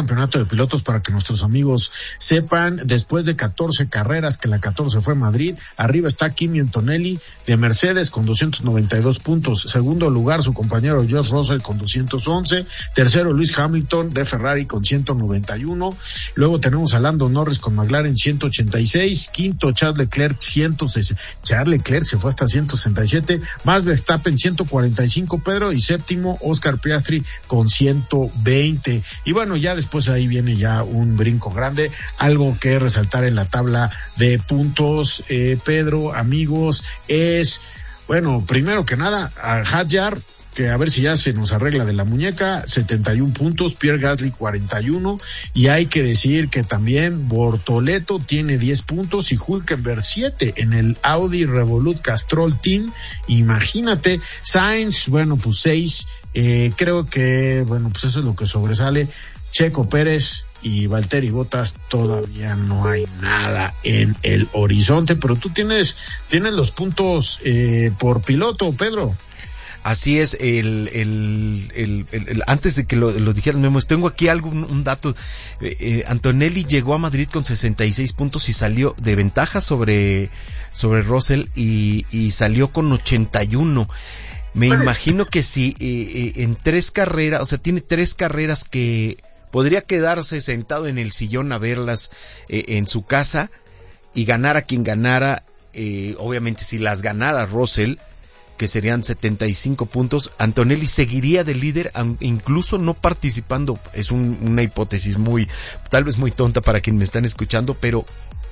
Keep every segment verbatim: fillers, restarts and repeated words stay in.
campeonato de pilotos para que nuestros amigos sepan. Después de catorce carreras, que la catorce fue Madrid, arriba está Kimi Antonelli de Mercedes con doscientos noventa y dos puntos. Segundo lugar, su compañero George Russell con doscientos once. Tercero, Lewis Hamilton de Ferrari con ciento noventa y uno. Luego tenemos a Lando Norris con McLaren ciento ochenta y seis. Quinto, Charles Leclerc ciento sesenta. Charles Leclerc se fue hasta ciento sesenta y siete. Max Verstappen ciento cuarenta y cinco, Pedro. Y séptimo, Oscar Piastri con ciento veinte. Y bueno, ya después ahí viene ya un brinco grande. Algo que resaltar en la tabla de puntos, eh, Pedro, amigos, es, bueno, primero que nada, a Hadjar, que a ver si ya se nos arregla de la muñeca, setenta y un puntos, Pierre Gasly cuarenta y uno, y hay que decir que también Bortoleto tiene diez puntos y Hülkenberg siete en el Audi Revolut Castrol Team. Imagínate, Sainz, bueno, pues seis, eh, creo que, bueno, pues eso es lo que sobresale. Checo Pérez y Valtteri Bottas, todavía no hay nada en el horizonte, pero tú tienes, tienes los puntos, eh, por piloto, Pedro. Así es, el, el, el, el, el antes de que lo, lo dijeras, Memo, tengo aquí algo, un, un dato. Eh, eh, Antonelli llegó a Madrid con sesenta y seis puntos y salió de ventaja sobre, sobre Russell y, y salió con ochenta y uno. Me imagino que si, eh, eh, en tres carreras, o sea, tiene tres carreras que podría quedarse sentado en el sillón a verlas, eh, en su casa y ganar a quien ganara, eh, obviamente si las ganara Russell, que serían setenta y cinco puntos, Antonelli seguiría de líder, incluso no participando. Es un, una hipótesis muy, tal vez muy tonta para quien me están escuchando, pero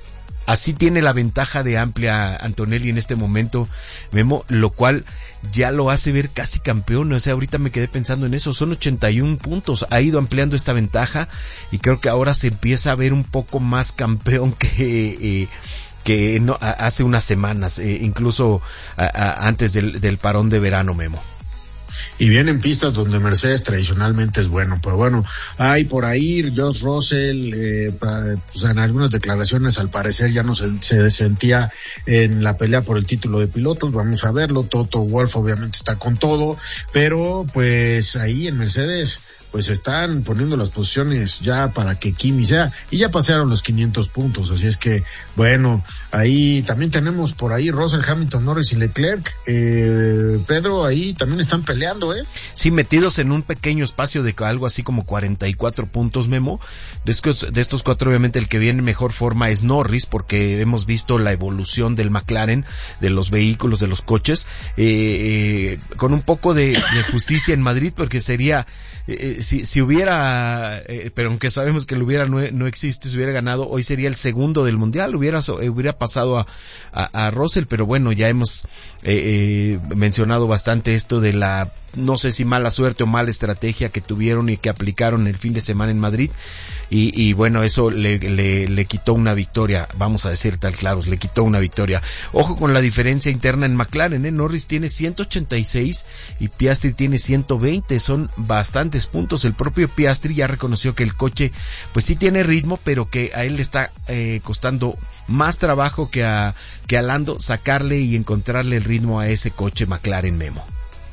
así tiene la ventaja de amplia Antonelli en este momento, Memo, lo cual ya lo hace ver casi campeón. O sea, ahorita me quedé pensando en eso, son ochenta y un puntos, ha ido ampliando esta ventaja y creo que ahora se empieza a ver un poco más campeón que... Eh, que no, a, hace unas semanas, eh, incluso a, a, antes del, del parón de verano, Memo. Y vienen pistas donde Mercedes tradicionalmente es bueno, pero bueno, hay por ahí George Russell, eh, pues en algunas declaraciones al parecer ya no se, se sentía en la pelea por el título de pilotos. Vamos a verlo. Toto Wolff obviamente está con todo, pero pues ahí en Mercedes pues están poniendo las posiciones ya para que Kimi sea, y ya pasaron los quinientos puntos, así es que, bueno, ahí también tenemos por ahí Russell, Hamilton, Norris y Leclerc, eh, Pedro, ahí también están peleando, ¿eh? Sí, metidos en un pequeño espacio de algo así como cuarenta y cuatro puntos, Memo. De estos, de estos cuatro, obviamente, el que viene en mejor forma es Norris, porque hemos visto la evolución del McLaren, de los vehículos, de los coches, eh, eh con un poco de, de justicia en Madrid, porque sería... Eh, si, si hubiera, eh, pero aunque sabemos que lo hubiera no, no existe, si hubiera ganado, hoy sería el segundo del mundial, hubiera, hubiera pasado a, a, a Russell, pero bueno, ya hemos eh, eh, mencionado bastante esto de la, no sé si mala suerte o mala estrategia que tuvieron y que aplicaron el fin de semana en Madrid, y, y bueno, eso le, le, le quitó una victoria, vamos a decir tal claros, le quitó una victoria. Ojo con la diferencia interna en McLaren, ¿eh? Norris tiene ciento ochenta y seis y Piastri tiene ciento veinte, son bastantes puntos. El propio Piastri ya reconoció que el coche pues sí tiene ritmo, pero que a él le está eh, costando más trabajo que a, que a Lando sacarle y encontrarle el ritmo a ese coche McLaren, Memo.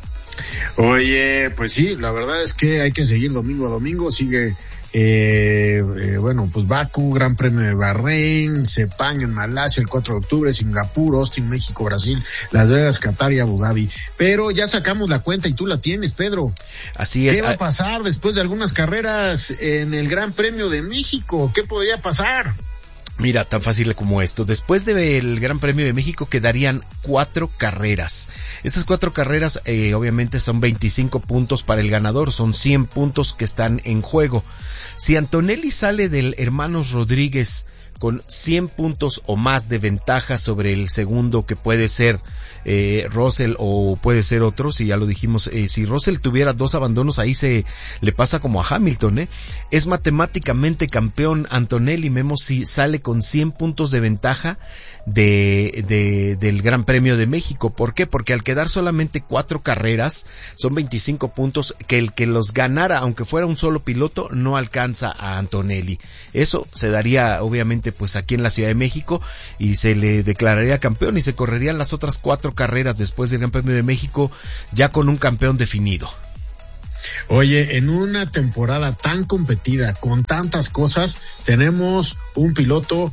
Oye, pues sí, la verdad es que hay que seguir domingo a domingo, sigue eh, eh bueno, pues Bakú, Gran Premio de Bahrein, Sepang en Malasia el cuatro de octubre, Singapur, Austin, México, Brasil, Las Vegas, Qatar y Abu Dhabi. Pero ya sacamos la cuenta y tú la tienes, Pedro. Así es. ¿Qué va a pasar después de algunas carreras en el Gran Premio de México? ¿Qué podría pasar? Mira, tan fácil como esto. Después del Gran Premio de México quedarían cuatro carreras. Estas cuatro carreras, eh, obviamente son veinticinco puntos para el ganador, son cien puntos que están en juego. Si Antonelli sale del Hermanos Rodríguez con cien puntos o más de ventaja sobre el segundo, que puede ser eh, Russell o puede ser otro, si ya lo dijimos, eh, si Russell tuviera dos abandonos, ahí se le pasa como a Hamilton, ¿eh? Es matemáticamente campeón Antonelli, Memo, si sale con cien puntos de ventaja de, de, del Gran Premio de México. ¿Por qué? Porque al quedar solamente cuatro carreras, son veinticinco puntos, que el que los ganara, aunque fuera un solo piloto, no alcanza a Antonelli. Eso se daría, obviamente, pues aquí en la Ciudad de México, y se le declararía campeón y se correrían las otras cuatro carreras después del Gran Premio de México ya con un campeón definido. Oye, en una temporada tan competida, con tantas cosas, tenemos un piloto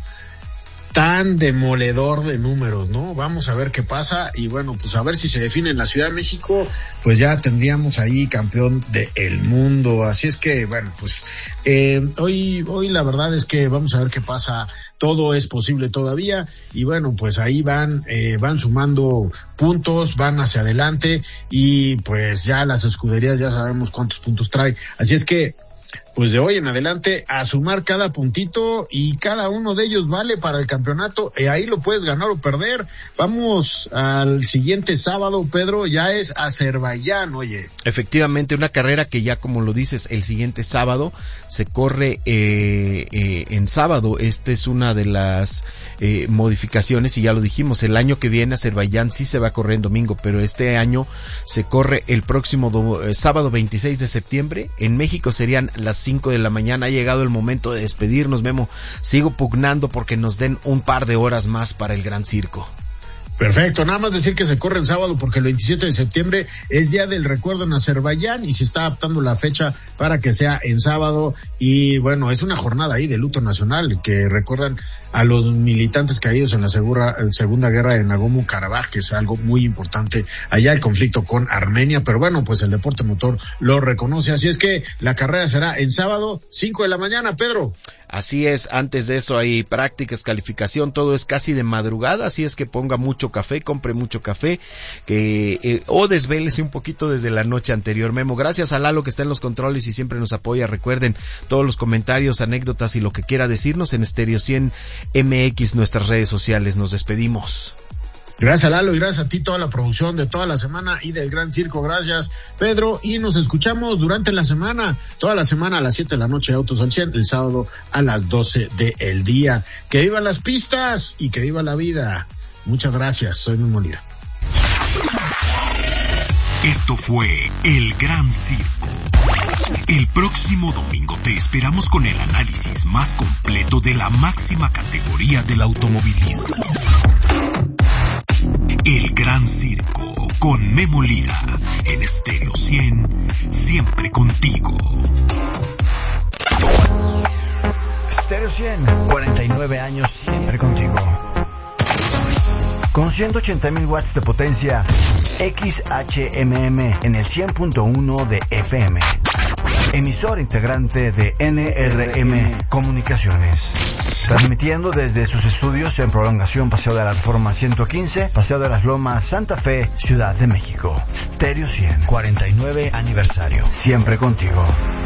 tan demoledor de números, ¿no? Vamos a ver qué pasa y bueno, pues a ver si se define en la Ciudad de México, pues ya tendríamos ahí campeón del mundo. Así es que, bueno, pues eh, hoy hoy la verdad es que vamos a ver qué pasa. Todo es posible todavía y bueno, pues ahí van eh, van sumando puntos, van hacia adelante y pues ya las escuderías ya sabemos cuántos puntos trae. Así es que pues de hoy en adelante a sumar cada puntito y cada uno de ellos vale para el campeonato, y ahí lo puedes ganar o perder. Vamos al siguiente sábado, Pedro, ya es Azerbaiyán, oye. Efectivamente, una carrera que ya como lo dices, el siguiente sábado se corre eh, eh, en sábado. Esta es una de las eh, modificaciones y ya lo dijimos, el año que viene Azerbaiyán sí se va a correr en domingo, pero este año se corre el próximo do, eh, sábado veintiséis de septiembre. En México serían las cinco de la mañana. Ha llegado el momento de despedirnos, Memo. Sigo pugnando porque nos den un par de horas más para el Gran Circo. Perfecto, nada más decir que se corre el sábado porque el veintisiete de septiembre es Día del Recuerdo en Azerbaiyán y se está adaptando la fecha para que sea en sábado y bueno, es una jornada ahí de luto nacional que recuerdan a los militantes caídos en la segura, Segunda Guerra de Nagorno-Karabaj, que es algo muy importante allá, el conflicto con Armenia, pero bueno, pues el deporte motor lo reconoce, así es que la carrera será en sábado, cinco de la mañana, Pedro. Así es, antes de eso hay prácticas, calificación, todo es casi de madrugada, así es que ponga mucho café, compre mucho café, que eh, o desvélese un poquito desde la noche anterior. Memo, gracias a Lalo que está en los controles y siempre nos apoya. Recuerden todos los comentarios, anécdotas y lo que quiera decirnos en Stereo cien M X, nuestras redes sociales. Nos despedimos. Gracias, Lalo, y gracias a ti, toda la producción de toda la semana y del Gran Circo. Gracias, Pedro, y nos escuchamos durante la semana, toda la semana a las siete de la noche, Autos al cien, el sábado a las doce del día. Que vivan las pistas y que viva la vida. Muchas gracias, soy Memo Lira. Esto fue El Gran Circo. El próximo domingo te esperamos con el análisis más completo de la máxima categoría del automovilismo. El Gran Circo con Memo Lira en Stereo cien, siempre contigo. Stereo cien, cuarenta y nueve años siempre contigo. Con ciento ochenta mil watts de potencia, X H M M en el cien punto uno de F M. Emisor integrante de N R M Comunicaciones. Transmitiendo desde sus estudios en Prolongación Paseo de la Reforma ciento quince, Paseo de las Lomas, Santa Fe, Ciudad de México. Stereo cien, cuarenta y nueve aniversario. Siempre contigo.